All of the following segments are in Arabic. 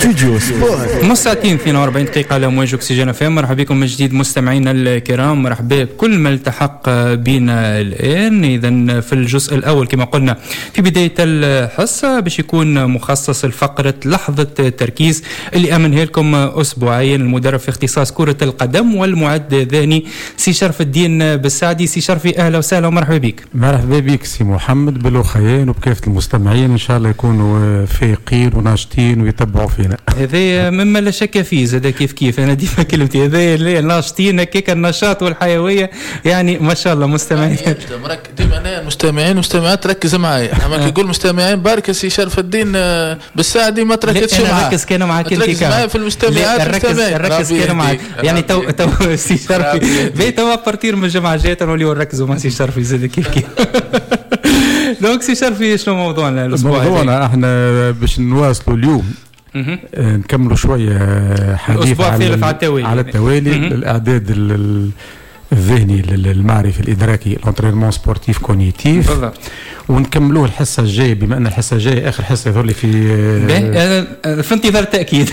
ستوديو سبورت. نص ساعتين 42 دقيقة على موج أكسجين FM. مرحبا بكم من جديد مستمعينا الكرام، مرحبا بكل ما التحق بنا الآن. إذا في الجزء الأول كما قلنا في بداية الحصة باش يكون مخصص لفقرة لحظة تركيز اللي أمنها لكم أسبوعيا المدرب في اختصاص كرة القدم والمعد الذهني سي شرف الدين بالسعدي. سي شرفي أهلا وسهلا ومرحبا بك. مرحبا بك سي محمد بالأخيان وبكافة المستمعين، إن شاء الله يكونوا فايقين وناشطين ويتبعوا فينا. هذا مما لا شك فيه، زاد كيف أنا ديما كلمتي هذا ناشطين هكاك، النشاط والحيوية يعني ما شاء الله. مستمعين ديما أنا المستمعين والمستمعات ركز معي، أما يقول مستمعين بارك سي شرف الدين بالساعدي ما تركزش معي. ركز كان معك انت ركز معي في المستمعات. ركز كان معك يعني تو سي شرفي بي تو بارتير من الجمعة الجاية نوليو نركزوا مع سي شرفي زاد كيف دونك سي شرفي شنو موضوعنا الأسبوع هذا؟ موضوعنا احنا باش نواصلوا اليوم نكملوا شوية حديث على التوالي الإعداد الذهني المعرفي الإدراكي الانترينمون سبورتيف كونيتيف، ونكملوه الحصة الجاية بما أن الحصة الجاية آخر حصة يظهر لي في انتظار التأكيد.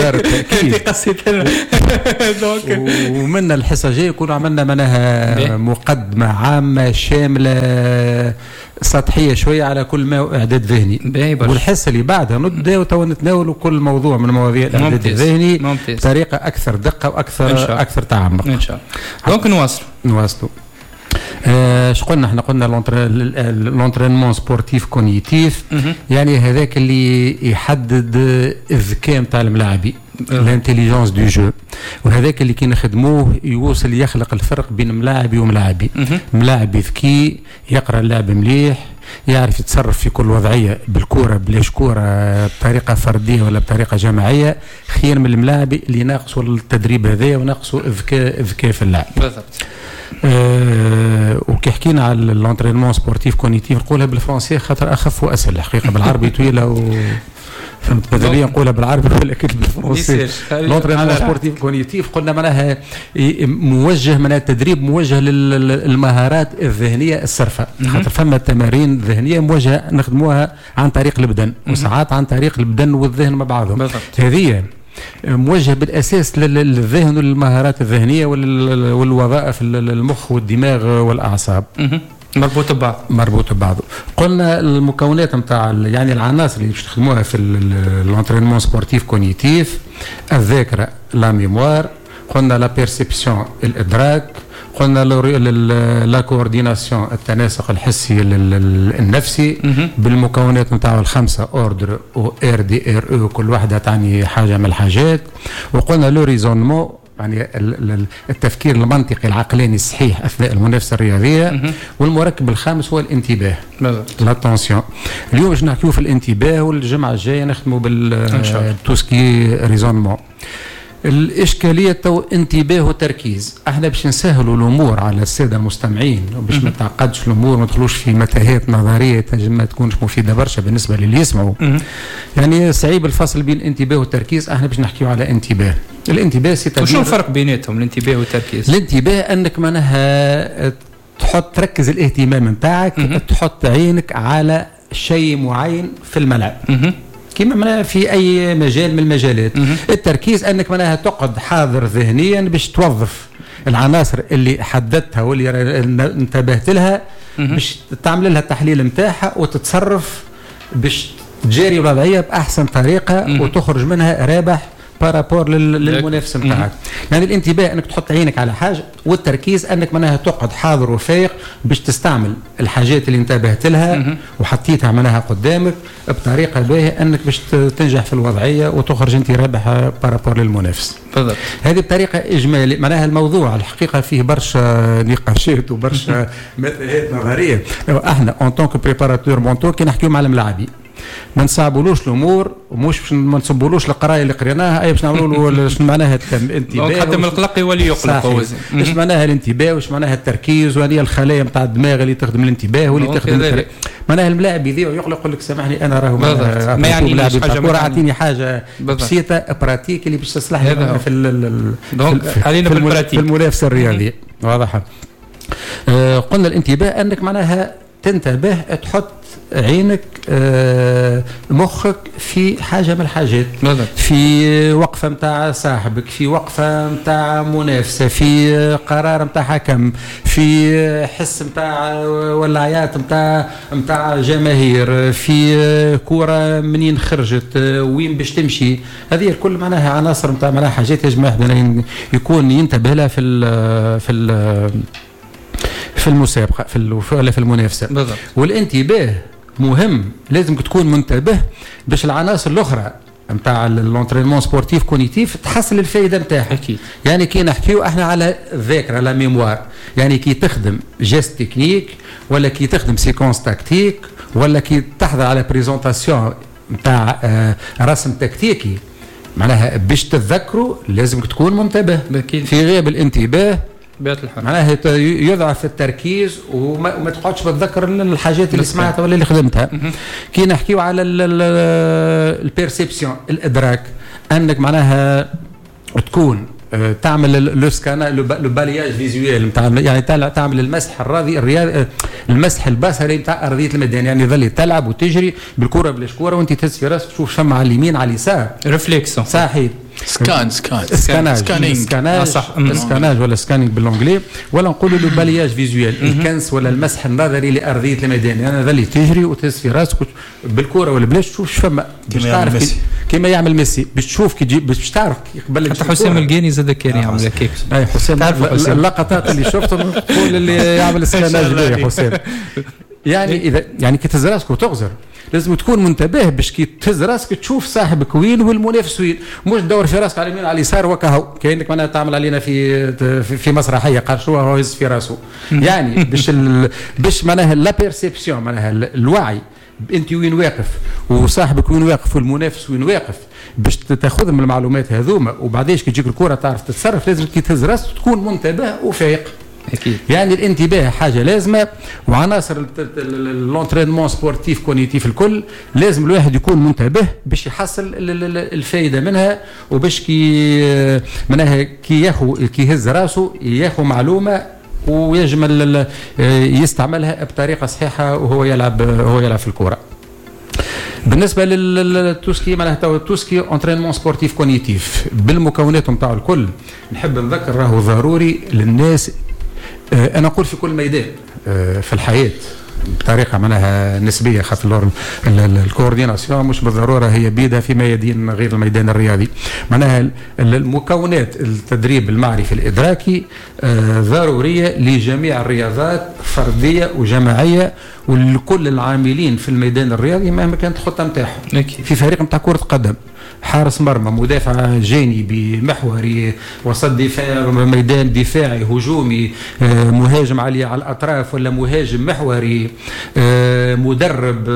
ومن الحصة الجاية يكون عملنا منها مقدمة عامة شاملة سطحية شوية على كل ما إعداد ذهني، والحصة اللي بعدها نتناولوا كل موضوع من مواضيع الإعداد الذهني بطريقة أكثر دقة وأكثر تعمق إن شاء الله. دونك نواصلوا. قلنا احنا قلنا لونترينمون سبورتيف كونيتيف، يعني هذاك اللي يحدد الذكاء نتاع الملاعبي، الانتيليجنس دو جو، وهذاك اللي كي نخدموه يوصل يخلق الفرق بين ملاعبي وملاعبي. ملاعبي ذكي يقرا اللعب مليح، يعرف يتصرف في كل وضعيه بالكوره بلاش كوره بطريقه فرديه ولا بطريقه جماعيه، خير من الملاعبي اللي ناقصوا التدريب هذا وناقصوا الذكاء في اللعب. بالضبط. وكي حكينا على الانترينمون سبورتيف كونيتيف نقولها بالفرنسي خاطر اخف واسهل، الحقيقه بالعربي طويله فهمت بدلية نقولها بالعربي ولا كنت بالفرنسي. لونترينمون سبورتيف كونيتيف قلنا معناها موجه من التدريب موجه للمهارات الذهنية الصرفة، خاطر فما تمارين ذهنية موجهة نخدموها عن طريق البدن وساعات عن طريق البدن والذهن مع بعضهم. هذه موجه بالاساس للذهن والمهارات الذهنيه والوظائف المخ والدماغ والاعصاب مربوطه ببعض. قلنا المكونات نتاع يعني العناصر اللي باش تخدموها في الانترينمون سبورتيف كونيتيف: الذاكره لا ميموار، قلنا لا بيرسيبسيون الادراك، قلنا لا كورديناسيون التناسق الحسي النفسي بالمكونات نتاعو الخمسه اوردر و ار دي ار او، كل واحده تعني حاجه من الحاجات. وقلنا لو ريزونمون يعني التفكير المنطقي العقلاني الصحيح اثناء المنافسه الرياضيه. والمركب الخامس هو الانتباه، لاتونسيون. اليوم باش نحكيو في الانتباه، والجمعه الجايه نخدموا بالتوسكي ريزونمون. الإشكالية تو انتباه وتركيز. احنا باش نسهلوا الأمور على السادة المستمعين وباش ما تعقدش الأمور، ما ندخلوش في متاهات نظرية تنجم ما تكونش مفيدة برشا بالنسبة للي يسمعوا. يعني صعيب الفصل بين الانتباه والتركيز. احنا باش نحكيو على انتباه. الانتباه وشو الفرق بيناتهم الانتباه والتركيز؟ الانتباه أنك معناها تركز الاهتمام نتاعك، تحط عينك على شيء معين في الملعب كما في أي مجال من المجالات. التركيز أنك معناها تقعد حاضر ذهنيا باش توظف العناصر اللي حددتها واللي انتبهت لها باش تعمل لها التحليل نتاعها وتتصرف باش تجاري الوضعية بأحسن طريقة وتخرج منها رابح بارابور للمنافس نتاعك. يعني الانتباه انك تحط عينك على حاجه، والتركيز انك معناها تقعد حاضر وفايق باش تستعمل الحاجات اللي انتبهت لها وحطيتها معناها قدامك بطريقه باهيه انك باش تنجح في الوضعيه وتخرج انت رابح بارابور للمنافس. بالضبط. هذه بطريقه اجماليه. معناها الموضوع الحقيقه فيه برشا نقاشات وبرشا متاهات نظريه. احنا اون طونك بريباراتور مونتور كي نحكيو مع الملاعبين ما نصعبولوش الامور ومش ما نصبولوش القرايه اللي قريناها، اي باش نعملوا له شنو معناها الانتباه. خاطر من القلق يولي يقلق. ايش معناها الانتباه واش معناها التركيز، وهي الخلايا نتاع الدماغ اللي تخدم الانتباه واللي تخدم معناها الملاعب يذيع ويقلق يقول لك سامحني انا راهو ما يعني حاجه اعطيني حاجه بسيطه براتيك اللي باش تصلح لي في المنافسه الرياضيه. واضح. قلنا الانتباه انك معناها تنتبه تحط عينك مخك في حاجة من الحاجات، في وقفة متاع صاحبك، في وقفة متاع منافسة، في قرار متاع حكم، في حس متاع ولعيات متاع جماهير، في كورة منين خرجت، وين باش تمشي. هذه الكل معناها عناصر متاع معناها حاجات يجب واحد يكون ينتبه لها في المسابقة في المنافسة. بالضبط. والانتباه مهم، لازم تكون منتبه باش العناصر الاخرى نتاع لونترينمون سبورتيف كونيتيف تحصل الفائده نتاعها. اكيد. يعني كي نحكيو احنا على الذاكره، على ميموار، يعني كي تخدم جيست تكنيك، ولا كي تخدم سيكونس تكتيك، ولا كي تحضر على بريزونطاسيون نتاع رسم تكتيكي، معناها باش تتذكروا لازم تكون منتبه. أكيد. في غياب الانتباه معناها يضعف التركيز وما تقعدش تتذكر الحاجات اللي سمعتها ولا اللي خدمتها. كي نحكيو على البيرسيبسيون، الادراك، انك معناها تكون تعمل لو سكانا لو بالياج فيزويل نتاع، يعني تعمل المسح المسح البصري نتاع ارضيه الميدان، يعني ظل تلعب وتجري بالكره بلاش كوره وانت تهز في راسك تشوف شم على اليمين على اليسار، ريفليكسون صحيح، سكاناج ولا سكانينج بالانجلي، ولا نقولوا له بالياج فيزويل، الكنس ولا المسح النظري لارضيه الميدان، يعني ظل تجري وتهز في راسك بالكره ولا بلاش تشوف فما باش تعرف كيما يعمل ميسي، باش تشوف كي تجيب باش تعرف قبل. حتى حسام الجاني زاد كان يعمل هكاك. اي حسام اللقطات اللي شفتهم تقول اللي يعمل السكاناج بيه حسام. يعني اذا يعني كي تهز راسك وتغزر لازم تكون منتبه باش كي تهز راسك تشوف صاحبك وين والمنافس وين، مش تدور في راسك على اليمين على اليسار وكهو كانك معناها تعمل علينا في مسرحيه قال شو هو يهز في راسه. يعني باش معناها لا بيرسيبسيون، معناها الوعي انت وين واقف وصاحبك وين واقف والمنافس وين واقف، باش تاخذ من المعلومات هذوما وبعديش كي تجيك الكره تعرف تتصرف. لازم كي تهز راسك تكون منتبه وفايق. أكيد. يعني الانتباه حاجه لازمه، وعناصر لونترينمون سبورتيف كونيتيف الكل لازم الواحد يكون منتبه باش يحصل الفائده منها، وباش كي معناها كي يهز راسه ياخذ معلومه ويجمل يستعملها بطريقه صحيحه وهو يلعب في الكره. بالنسبه للتوسكي معناها توسكي انترينمون سبورتيف كونيتيف بالمكونات نتاعو الكل، نحب نذكر راهو ضروري للناس. انا اقول في كل ميدان في الحياه بطريقه معناها نسبيه، خاطر الكورديناسيون مش بالضروره هي بيدها في ميادين غير الميدان الرياضي. معناها المكونات التدريب المعرفي الادراكي ضروريه لجميع الرياضات، فرديه وجماعيه، ولكل العاملين في الميدان الرياضي مهما كانت الخطه نتاعهم. في فريق نتاع كره قدم، حارس مرمى، مدافع جانبي، محوري، وسط دفاع، ميدان دفاعي هجومي، مهاجم على الاطراف ولا مهاجم محوري، مدرب،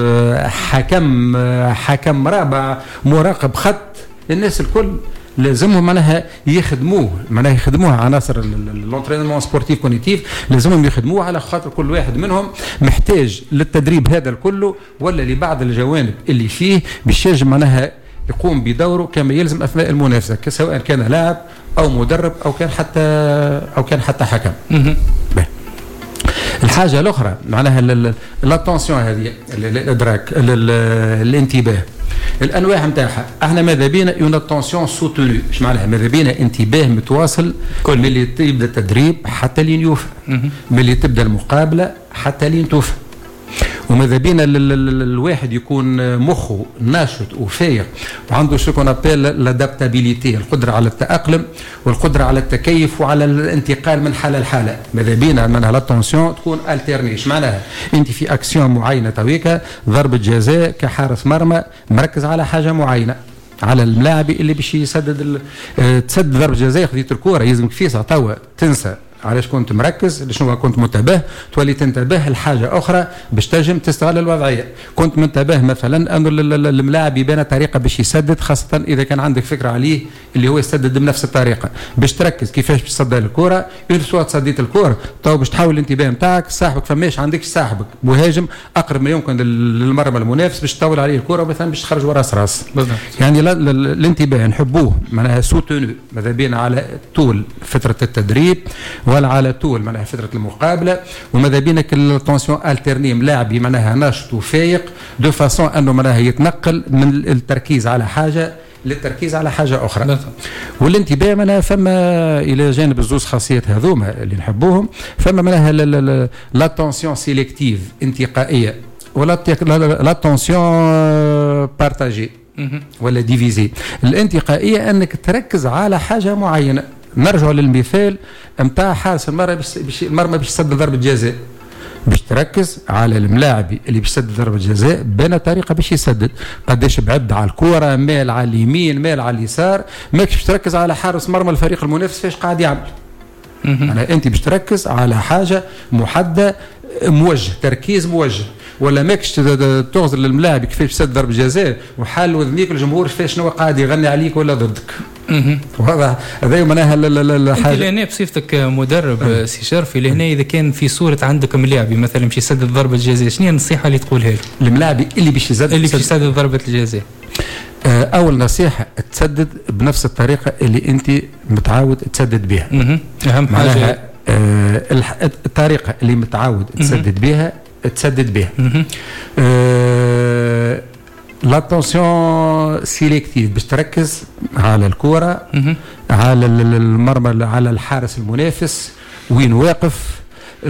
حكم رابع، مراقب خط، الناس الكل لازمهم معناها يخدموها عناصر لونترينمون سبورتيف كونيتيف، لازمهم يخدموها على خاطر كل واحد منهم محتاج للتدريب هذا الكله ولا لبعض الجوانب اللي فيه باش يجب معناها يقوم بدوره كما يلزم اثناء المنافسه، سواء كان لاعب او مدرب او كان حتى حكم. الحاجه الاخرى معناها لاتونسيون، هذه الادراك، الانتباه، الانواع نتاعها. احنا ماذا بينا اون اتونسيون سوتونو، ايش معناها؟ ماذا بينا انتباه متواصل من اللي تبدا التدريب حتى لين يوفى، من اللي تبدا المقابله حتى لين توفى. وماذا بينا الواحد يكون مخه ناشط وفايق وعنده شو كون ابيل لادابتابيليتي، القدره على التاقلم والقدره على التكيف وعلى الانتقال من حاله لحاله. ماذا بينا معناها لاتونسيون تكون التيرني، ايش معناها؟ انت في اكسيون معينه تويكا، ضربه جزاء كحارس مرمى مركز على حاجه معينه، على اللاعب اللي باش يسدد تسدد ضربه جزاء، خذيت الكره يلزمك في ساعه توا تنسى علاش كنت مركز، لشنو كنت منتبه، تولي تنتبه لحاجه اخرى باش تنجم تستغل الوضعيه. كنت منتبه مثلا انه الملاعب يبان طريقه باش يسدد، خاصه اذا كان عندك فكره عليه اللي هو يسدد بنفس الطريقه، باش تركز كيفاش باش تصدى الكره. اون سوا تصديت الكره تو باش تحول الانتباه نتاعك، صاحبك فماش عندكش صاحبك مهاجم اقرب ما يمكن للمرمى المنافس باش تطول عليه الكره مثلا باش تخرج وراس راس. يعني الانتباه نحبوه معناها سوتونو، ماذا بينا على طول فتره التدريب، ولا على طول معناها فتره المقابله، وماذا بينك التونسيون الترني ملاعبي معناها ناشط وفايق دو فاسون انه معناها يتنقل من التركيز على حاجه للتركيز على حاجه اخرى. والانتباه معناها فما الى جانب الزوز خاصيات هذوما اللي نحبوهم، فما معناها لاتونسيون سيليكتيف انتقائيه، ولا لاتونسيون بارتاجي ولا ديفيزي. الانتقائيه انك تركز على حاجه معينه. نرجع للمثال نتاع حارس المرمى باش يسدد ضربه جزاء، باش تركز على الملاعبي اللي باش يسدد ضربه جزاء بين طريقه باش يسدد، قداش بعد على الكره، مال على اليمين، مال على اليسار، ماكش باش تركز على حارس مرمى الفريق المنافس فاش قاعد يعمل. يعني انت باش تركز على حاجه محدده، موجه، تركيز موجه، ولا ماكش تغزر للملاعب كيفاش يسدد ضربه جزاء وحال وذنيك الجمهور فاش شنو قاعد يغني عليك ولا ضدك. وهذا هذا معناها الحاجه. انت لهنا بصفتك مدرب سي شرفي، لهنا اذا كان في صوره عندك ملاعبي مثلا باش يسدد ضربه جزاء، شنو هي النصيحه اللي تقولها له؟ الملاعبي اللي باش يسدد ضربه الجزاء، اول نصيحه تسدد بنفس الطريقه اللي انت متعود تسدد بها. اهم حاجه الطريقه اللي متعود تسدد بها تسدد بها. لاتونسيون سيليكتيف باش تركز على الكره، على المرمى، على الحارس المنافس وين واقف.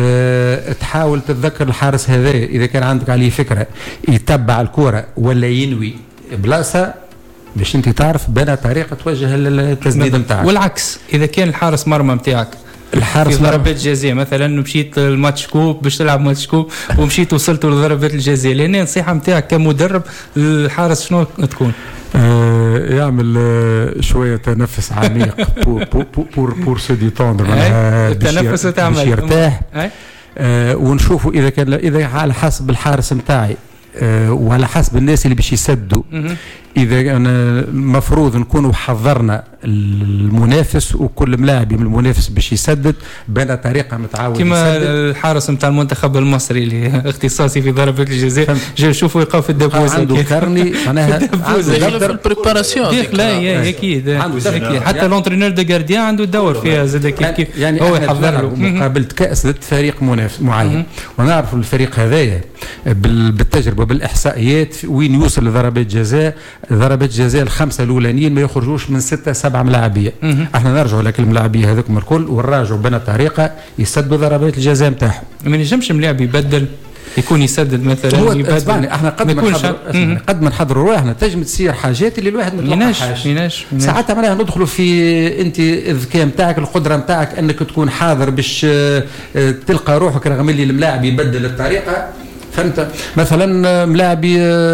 تحاول تتذكر الحارس هذا اذا كان عندك عليه فكره يتبع الكره ولا ينوي بلاصه باش انت تعرف بنا طريقه توجه التسديد نتاعك. والعكس اذا كان الحارس مرمى نتاعك الحارس في ضربات جزاء، مثلا مشيت الماتش كوب باش تلعب ماتش كوب ومشيت وصلت لضربات الجزاء، لان النصيحه نتاعك كمدرب الحارس شنو تكون؟ يعمل شويه تنفس عميق بور سو ديتوندر، التنفس تاع باش يرتاح. ونشوفوا اذا على حسب الحارس نتاعي وعلى حسب الناس اللي باش يسدوا، اذا المفروض نكونوا حضرنا المنافس وكل ملاعب من المنافس باش يسدد بين طريقه متعاود كما الحارس نتاع المنتخب المصري اللي اختصاصي في ضربه الجزاء، جا نشوفوا يقف في الدبوزه عنده كارني معناها عنده البريباراسيون. لا اكيد حتى لونترينور دو غارديان عنده دور فيها زاد كيف يعني هو يحضر له مقابله كاس ضد فريق منافس معين، ونعرف الفريق هذايا بالتجربه بالاحصائيات وين يوصل لضربات جزاء. ضربات جزاء الخمسه الاولانيين ما يخرجوش من 6-7 ملاعبيه. احنا نرجعوا لك الملاعبيه هذوك الكل ونراجعوا بنا طريقه يسدوا ضربات الجزاء نتاعهم. ما ينجمش ملاعب يبدل يكون يسدد مثلا هو يبدل. احنا قد ما نحضروا رواحنا تنجم تصير حاجات اللي الواحد ما يتوقعهاش. ساعتها معناها ندخلوا في انت الذكاء نتاعك، القدره نتاعك انك تكون حاضر باش تلقى روحك رغم اللي الملاعب يبدل الطريقه. فهمت؟ مثلا ملاعبي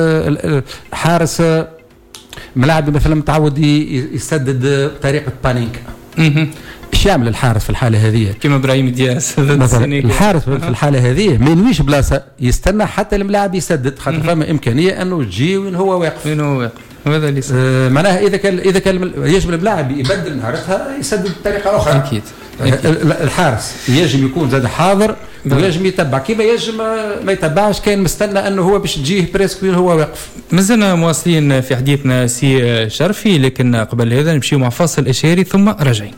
حارس ملاعبي مثلا متعود يسدد طريقه بانينكا. ايش يعمل الحارس في الحاله هذه؟ كما ابراهيم دياس مثلا الحارس في الحاله هذه ما ينويش بلاصه، يستنى حتى الملاعب يسدد، خاطر فما امكانيه انه تجي وين هو واقف. هذا اللي معناها اذا كان يجب اللاعب يبدل نهارتها يسدد بطريقه اخرى. اكيد. الحارس يجب يكون زاد حاضر ويجب يتبع، كيما يجب ما يتبعش كان مستنى انه هو باش تجيه بريسك وين هو واقف. مازلنا مواصلين في حديثنا سي شرفي، لكن قبل هذا نمشيو مع فاصل اشاري ثم راجعين.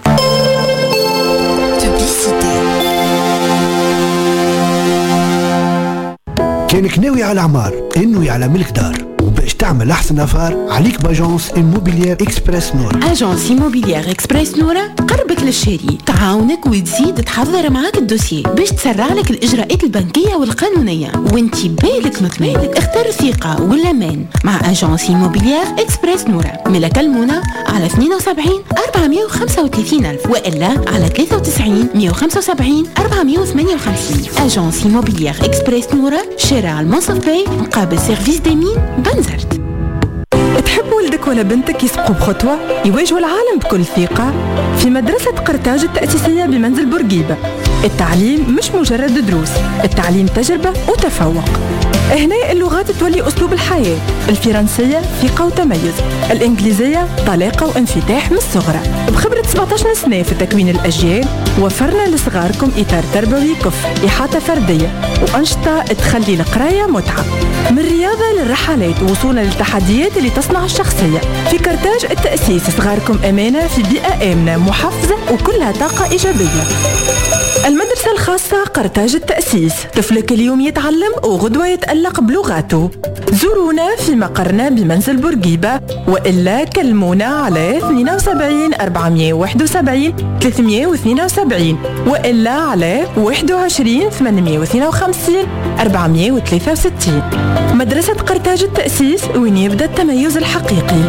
كانك ناوي على عمار، انوي على ملك دار، وباش تعمل احسن افار عليك باجونس إيموبيليير اكسبريس نورا. اجونس إيموبيليير اكسبريس نورا قربك للشاري، تعاونك وتزيد تحضر معاك الدوسيي باش تسرع لك الاجراءات البنكيه والقانونيه، وانتي بالك مطمئن. اختار الثقه والامان مع اجونس إيموبيليير اكسبريس نورا. ملك المنى على 72 435 ألف، والا على 93 175 458. اجونس إيموبيليير اكسبريس نورا، شارع المنصف باي مقابل سيرفيس ديمين بنزرت. تحب ولدك ولا بنتك يسبقوا بخطوة يواجهوا العالم بكل ثقة؟ في مدرسة قرطاج التأسيسية بمنزل بورقيبة التعليم مش مجرد دروس، التعليم تجربة وتفوق. هنا اللغات تولي أسلوب الحياة. الفرنسية ثقة وتميز، الإنجليزية طلاقة وانفتاح من الصغرى. بخبرة 17 سنة في تكوين الأجيال وفرنا لصغاركم إطار تربوي كفء، إحاطة فردية وأنشطة تخلي القراية متعة. من الرياضة للرحلات وصولا للتحديات اللي تصنع الشخصية. في كرتاج التأسيس صغاركم أمانة في بيئة آمنة محفزة وكلها طاقة إيجابية. المدرسة الخاصة قرطاج التأسيس، طفلك اليوم يتعلم وغدوة يتألق بلغاته. زورونا في مقرنا بمنزل بورقيبة وإلا كلمونا على 72 471 372 وإلا على 21 852 463. مدرسة قرطاج التأسيس، وين يبدأ التميز الحقيقي.